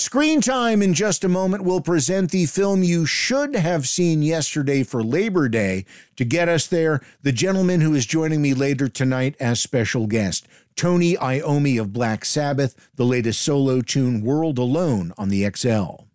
Screen Time in just a moment will present the film you should have seen yesterday for Labor Day. To get us there, the gentleman who is joining me later tonight as special guest, Tony Iommi of Black Sabbath, the latest solo tune World Alone on the XL.